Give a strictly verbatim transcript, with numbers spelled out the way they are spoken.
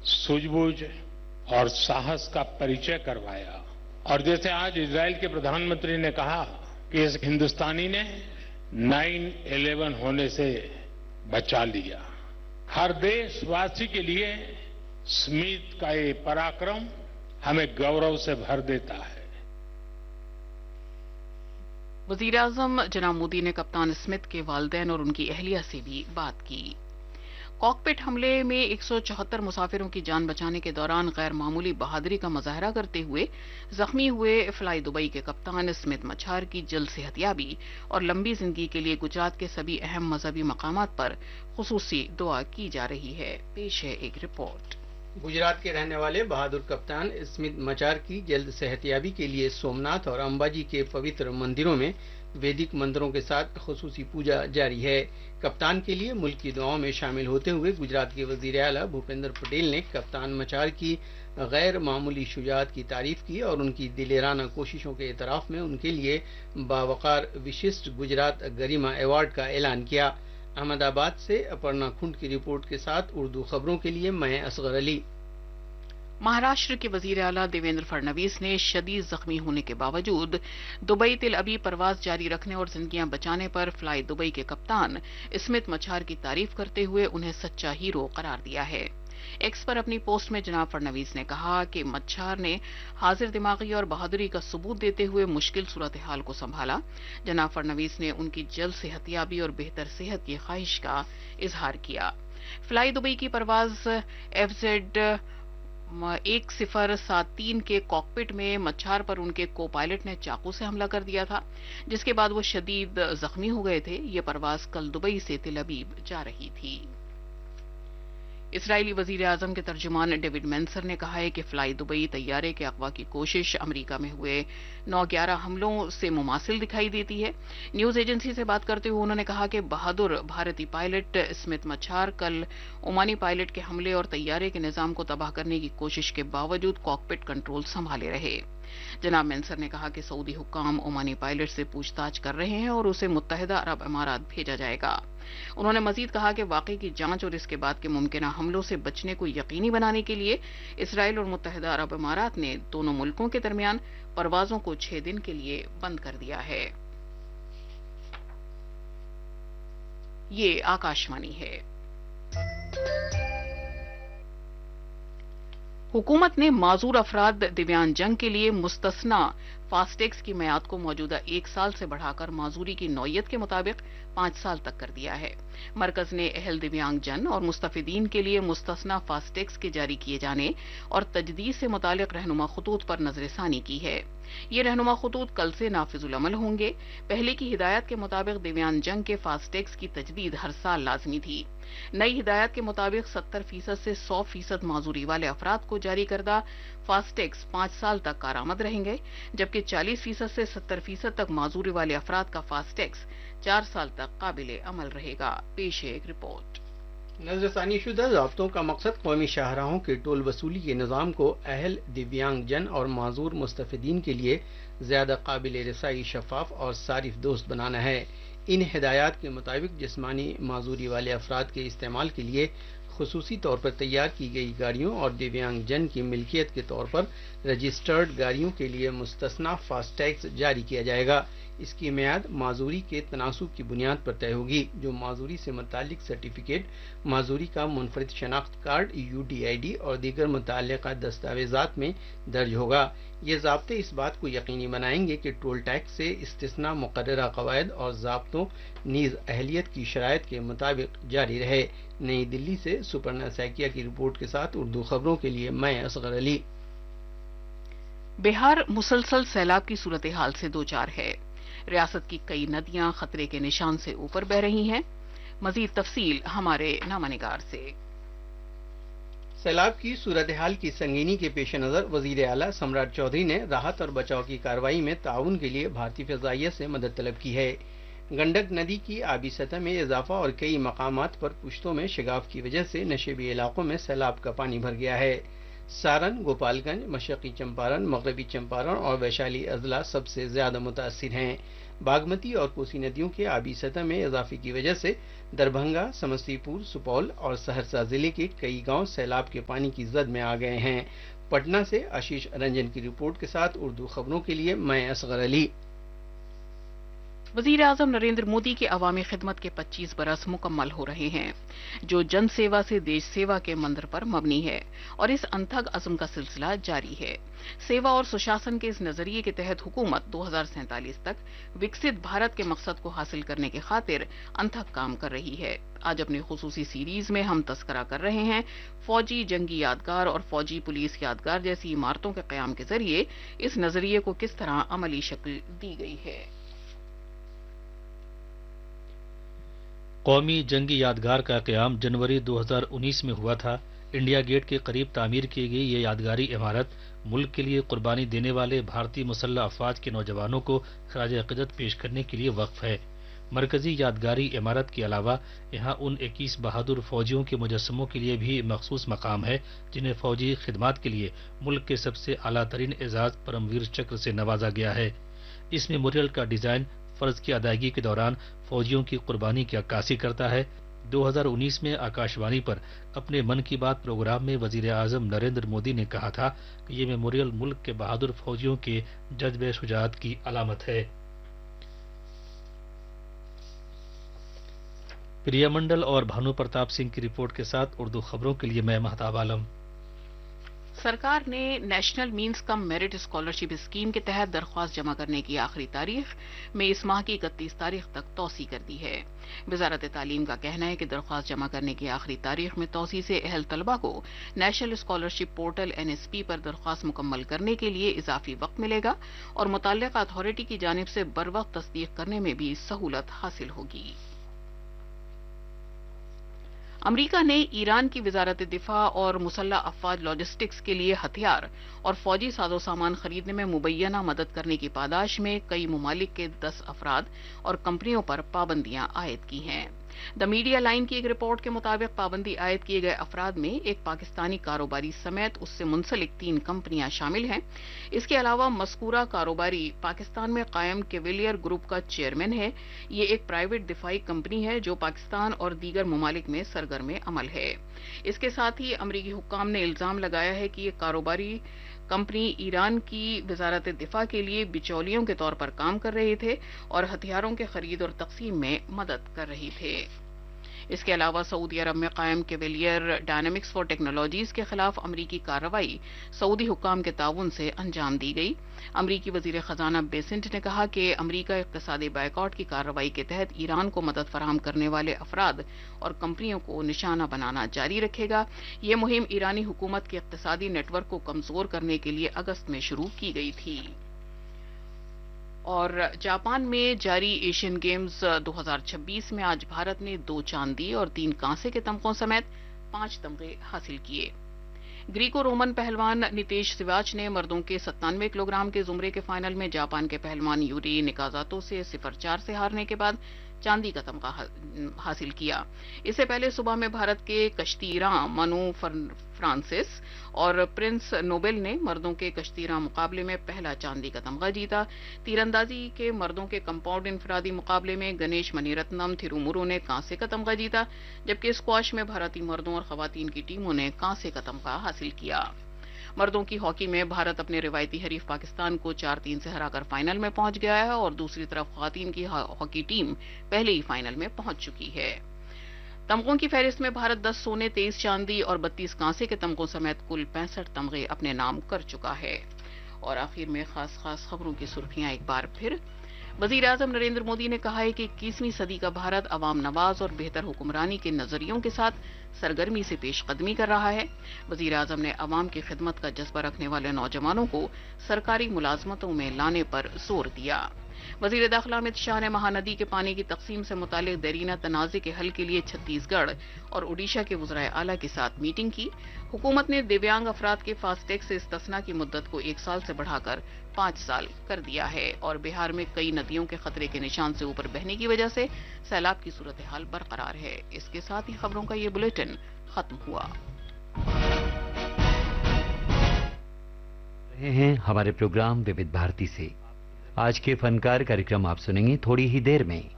सूझ बूझ और साहस का परिचय करवाया। और जैसे आज इजराइल के प्रधानमंत्री ने कहा कि इस हिंदुस्तानी ने नाइन इलेवन होने से बचा लिया, हर देशवासी के लिए स्मिथ का ये पराक्रम हमें गौरव से भर देता है। वजीर आजम जनाब मोदी ने कप्तान स्मिथ के वालिदैन और उनकी अहलिया से भी बात की। कॉकपिट हमले में एक सौ चौहत्तर मुसाफिरों की जान बचाने के दौरान गैर मामूली बहादुरी का मुजाहरा करते हुए जख्मी हुए फ्लाई दुबई के कप्तान स्मिथ मछार की जल्द सेहतयाबी और लंबी जिंदगी के लिए गुजरात के सभी अहम मजहबी मकामात पर खुसूसी दुआ की जा रही है। पेश है एक रिपोर्ट। गुजरात के रहने वाले बहादुर कप्तान स्मिथ मचार की जल्द सेहतयाबी के लिए सोमनाथ और अंबाजी के पवित्र मंदिरों में वैदिक मंत्रों के साथ खुसूसी पूजा जारी है। कप्तान के लिए मुल्क की दुआओं में शामिल होते हुए गुजरात के वजीर आला भूपेंद्र पटेल ने कप्तान मचार की गैर मामूली शुजाअत की तारीफ की और उनकी दिलेराना कोशिशों के एतराफ में उनके लिए बावकार विशिष्ट गुजरात गरिमा अवार्ड का ऐलान किया। अहमदाबाद से अपर्णा खुंड की रिपोर्ट के साथ उर्दू खबरों के लिए मैं असगर अली। महाराष्ट्र के वजीर आला देवेंद्र फडणवीस ने शदीद जख्मी होने के बावजूद दुबई तिल अबीब परवाज जारी रखने और जिंदगियां बचाने पर फ्लाई दुबई के कप्तान स्मिथ मछार की तारीफ करते हुए उन्हें सच्चा हीरो करार दिया है। एक्स पर अपनी पोस्ट में जनाब फडणवीस ने कहा कि मच्छार ने हाजिर दिमागी और बहादुरी का सबूत देते हुए मुश्किल सूरत हाल को संभाला। जनाब फडणवीस ने उनकी जल्द सेहतयाबी और बेहतर सेहत की ख्वाहिश का इजहार किया। फ्लाई दुबई की परवाज एफजेड एक सिफर सात तीन के कॉकपिट में मच्छार पर उनके को पायलट ने चाकू से हमला कर दिया था, जिसके बाद वो शदीद जख्मी हो गए थे। ये परवाज कल दुबई से तिल अबीब जा रही थी। इसराइली वजीर आजम के तर्जुमान डेविड मेंसर ने कहा है कि फ्लाई दुबई तैयारे के अगवा की कोशिश अमेरिका में हुए नौ ग्यारह हमलों से मुमासिल दिखाई देती है। न्यूज एजेंसी से बात करते हुए उन्होंने कहा कि बहादुर भारतीय पायलट स्मिथ मछार कल ओमानी पायलट के हमले और तैयारे के निजाम को तबाह करने की कोशिश के बावजूद कॉकपिट कंट्रोल संभाले रहे। जनाब मेंसर ने कहा कि सऊदी हुक्काम ओमानी पायलट से पूछताछ कर रहे हैं और उसे मुत्तहिदा अरब अमारात भेजा जाएगा। उन्होंने मजीद कहा कि वाकई की जांच और इसके बाद के मुमकिना हमलों से बचने को यकीनी बनाने के लिए इसराइल और मुत्तहिदा अरब अमारात ने दोनों मुल्कों के दरमियान परवाजों को छह दिन के लिए बंद कर दिया है। ये आकाशवाणी है। हुकूमत ने माजूर अफराद दिव्यांगजन के लिए मुस्तस्ना फास्टैग्स की मियाद को मौजूदा एक साल से बढ़ाकर माजूरी की नौयत के मुताबिक पांच साल तक कर दिया है। मरकज ने अहल दिव्यांगजन और मुस्तफिदीन के लिए मुस्तस्ना फास्टैग्स के जारी किए जाने और तजदीद से मुतालिक रहनुमा खतूत पर नजरसानी की है। ये रहनुमा खतूत कल से नाफिजुल अमल होंगे। पहले की हिदायत के मुताबिक दिव्यांगजन के फास्टैग्स की तजदीद हर साल लाजमी थी। नई हिदायत के मुताबिक सत्तर फीसद से सौ फीसद माजूरी वाले अफराद को जारी करदा फास्टैग्स पांच साल तक कारआमद रहेंगे, जबकि चालीस फीसद से सत्तर फीसद तक माजूरी वाले अफराद का फास्टैग्स चार साल तक काबिले अमल रहेगा। पेश है एक रिपोर्ट। नजरसानी शुदा ज़ाब्तों का मकसद कौमी शाहराहों के टोल वसूली के निज़ाम को अहल दिव्यांगजन और माजूर मुस्तफिदीन के लिए ज्यादा काबिल रसाई, शफाफ और सारिफ दोस्त बनाना है। इन हिदायत के मुताबिक जिस्मानी माजूरी वाले अफराद के इस्तेमाल के लिए खुसूसी तौर पर तैयार की गई गाड़ियों और दिव्यांगजन की मिल्कियत के तौर पर रजिस्टर्ड गाड़ियों के लिए मुस्तस्ना फास्टैग्स जारी किया जाएगा। इसकी मियाद माजूरी के तनासुब की बुनियाद पर तय होगी। जो माजूरी से मुतालिक सर्टिफिकेट, माजूरी का मुनफरिद शनाख्त card, U D I D और दीगर मुतल्लिका दस्तावेजात में दर्ज होगा। ये ज़ाब्ते इस बात को यकीनी बनाएंगे कि टोल टैक्स से इस्तिस्ना मुकर्ररा कवायद और ज़ाब्तों नीज़ अहलियत की शराइत के मुताबिक जारी रहे। नई दिल्ली से सुपर्णा सैकिया की रिपोर्ट के साथ उर्दू खबरों के लिए मैं असगर अली। बिहार मुसलसल सैलाब की सूरत हाल से दो चार है। रियासत की कई नदियां खतरे के निशान से ऊपर बह रही हैं। मजीद तफसील हमारे नामानिगार से। सैलाब की सूरत हाल की संगीनी के पेश नज़र वजीर आला सम्राट चौधरी ने राहत और बचाव की कार्रवाई में ताउन के लिए भारतीय फ़िज़ाइया से मदद तलब की है। गंडक नदी की आबी सतह में इजाफा और कई मकामात पर पुश्तों में शिगाफ की वजह से नशेबी इलाकों में सैलाब का पानी भर गया है। सारण, गोपालगंज, मशरकी चंपारण, मगरबी चंपारण और वैशाली अजला सबसे ज्यादा मुतासिर हैं। باگمتی اور کوسی ندیوں کے آبی سطح میں اضافے کی وجہ سے دربھنگا، سمستی پور، سپول اور سہرسہ ضلع کے کئی گاؤں سیلاب کے پانی کی زد میں آ گئے ہیں۔ پٹنہ سے آشیش رنجن کی رپورٹ کے ساتھ اردو خبروں کے لیے میں اصغر علی۔ وزیر اعظم نریندر مودی کے عوامی خدمت کے پچیس برس مکمل ہو رہے ہیں، جو جن سیوا سے دیش سیوا کے منتر پر مبنی ہے اور اس انتھک عزم کا سلسلہ جاری ہے۔ سیوا اور سشاسن کے اس نظریے کے تحت حکومت دو ہزار سینتالیس تک وکست بھارت کے مقصد کو حاصل کرنے کی خاطر انتھک کام کر رہی ہے۔ آج اپنی خصوصی سیریز میں ہم تذکرہ کر رہے ہیں فوجی جنگی یادگار اور فوجی پولیس یادگار جیسی عمارتوں کے قیام کے ذریعے اس نظریے کو کس طرح عملی شکل دی گئی ہے۔ قومی جنگی یادگار کا قیام جنوری دو ہزار انیس میں ہوا تھا۔ انڈیا گیٹ کے قریب تعمیر کی گئی یہ یادگاری عمارت ملک کے لیے قربانی دینے والے بھارتی مسلح افواج کے نوجوانوں کو خراج عقیدت پیش کرنے کے لیے وقف ہے۔ مرکزی یادگاری عمارت کے علاوہ یہاں ان اکیس بہادر فوجیوں کے مجسموں کے لیے بھی مخصوص مقام ہے جنہیں فوجی خدمات کے لیے ملک کے سب سے اعلیٰ ترین اعزاز پرم ویر چکر سے نوازا گیا ہے۔ اس میموریل کا ڈیزائن فرض کی ادائیگی کے دوران فوجیوں کی قربانی کی عکاسی کرتا ہے۔ دو ہزار انیس میں آکاش وانی پر اپنے من کی بات پروگرام میں وزیر اعظم نریندر مودی نے کہا تھا کہ یہ میموریل ملک کے بہادر فوجیوں کے جذبہ شجاعت کی علامت ہے۔ پریا منڈل اور بھانو پرتاپ سنگھ کی رپورٹ کے ساتھ اردو خبروں کے لیے میں مہتاب عالم۔ سرکار نے نیشنل مینس کم میرٹ اسکالرشپ اسکیم کے تحت درخواست جمع کرنے کی آخری تاریخ میں اس ماہ کی اکتیس تاریخ تک توسیع کر دی ہے۔ وزارت تعلیم کا کہنا ہے کہ درخواست جمع کرنے کی آخری تاریخ میں توسیع سے اہل طلبہ کو national scholarship portal N S P پر درخواست مکمل کرنے کے لیے اضافی وقت ملے گا اور متعلقہ اتھارٹی کی جانب سے بروقت تصدیق کرنے میں بھی سہولت حاصل ہوگی۔ امریکہ نے ایران کی وزارت دفاع اور مسلح افواج لاجسٹکس کے لیے ہتھیار اور فوجی ساز و سامان خریدنے میں مبینہ مدد کرنے کی پاداش میں کئی ممالک کے دس افراد اور کمپنیوں پر پابندیاں عائد کی ہیں۔ دا میڈیا لائن کی ایک رپورٹ کے مطابق پابندی عائد کیے گئے افراد میں ایک پاکستانی کاروباری سمیت اس سے منسلک تین کمپنیاں شامل ہیں۔ اس کے علاوہ مذکورہ کاروباری پاکستان میں قائم کیویلیئر گروپ کا چیئرمین ہے۔ یہ ایک پرائیویٹ دفاعی کمپنی ہے جو پاکستان اور دیگر ممالک میں سرگرم عمل ہے۔ اس کے ساتھ ہی امریکی حکام نے الزام لگایا ہے کہ یہ کاروباری کمپنی ایران کی وزارت دفاع کے لیے بچولیوں کے طور پر کام کر رہے تھے اور ہتھیاروں کے خرید اور تقسیم میں مدد کر رہی تھے۔ اس کے علاوہ سعودی عرب میں قائم کیویلیئر ڈائنامکس فار ٹیکنالوجیز کے خلاف امریکی کارروائی سعودی حکام کے تعاون سے انجام دی گئی۔ امریکی وزیر خزانہ بیسنٹ نے کہا کہ امریکہ اقتصادی بائیکاٹ کی کارروائی کے تحت ایران کو مدد فراہم کرنے والے افراد اور کمپنیوں کو نشانہ بنانا جاری رکھے گا۔ یہ مہم ایرانی حکومت کے اقتصادی نیٹ ورک کو کمزور کرنے کے لیے اگست میں شروع کی گئی تھی۔ اور جاپان میں جاری ایشین گیمز دو ہزار چھبیس میں آج بھارت نے دو چاندی اور تین کانسے کے تمغوں سمیت پانچ تمغے حاصل کیے۔ گریکو رومن پہلوان نتیش سواچ نے مردوں کے ستانوے کلو گرام کے زمرے کے فائنل میں جاپان کے پہلوان یوری نکازاتو سے صفر چار سے ہارنے کے بعد چاندی کا تمغہ حاصل کیا۔ اس سے پہلے صبح میں بھارت کے کشتی راں منو فرانسس اور پرنس نوبل نے مردوں کے کشتی راں مقابلے میں پہلا چاندی کا تمغہ جیتا۔ تیر اندازی کے مردوں کے کمپاؤنڈ انفرادی مقابلے میں گنیش منی رتنم تھیرومورو نے کانسے کا تمغہ جیتا، جبکہ اسکواش میں بھارتی مردوں اور خواتین کی ٹیموں نے کانسے کا تمغہ حاصل کیا۔ مردوں کی ہاکی میں بھارت اپنے روایتی حریف پاکستان کو چار تین سے ہرا کر فائنل میں پہنچ گیا ہے اور دوسری طرف خواتین کی ہاکی ٹیم پہلے ہی فائنل میں پہنچ چکی ہے۔ تمغوں کی فہرست میں بھارت دس سونے، تیئیس چاندی اور بتیس کانسے کے تمغوں سمیت کل پینسٹھ تمغے اپنے نام کر چکا ہے۔ اور آخر میں خاص خاص خبروں کی سرخیاں ایک بار پھر۔ وزیر اعظم نریندر مودی نے کہا ہے کہ اکیسویں صدی کا بھارت عوام نواز اور بہتر حکمرانی کے نظریوں کے ساتھ سرگرمی سے پیش قدمی کر رہا ہے۔ وزیر اعظم نے عوام کی خدمت کا جذبہ رکھنے والے نوجوانوں کو سرکاری ملازمتوں میں لانے پر زور دیا۔ وزیر داخلہ امت شاہ نے مہاندی کے پانی کی تقسیم سے متعلق دیرینہ تنازع کے حل کے لیے چھتیس گڑھ اور اوڈیشہ کے وزرائے اعلیٰ کے ساتھ میٹنگ کی۔ حکومت نے دیویانگ افراد کے فاسٹیگ سے استثناء کی مدت کو ایک سال سے بڑھا کر پانچ سال کر دیا ہے۔ اور بہار میں کئی ندیوں کے خطرے کے نشان سے اوپر بہنے کی وجہ سے سیلاب کی صورتحال برقرار ہے۔ اس کے ساتھ ہی خبروں کا یہ بلیٹن ختم ہوا۔ رہے ہیں ہمارے پروگرام ووڈھ بھارتی سے آج کے فنکار कार्यक्रम आप सुनेंगे थोड़ी ही देर में।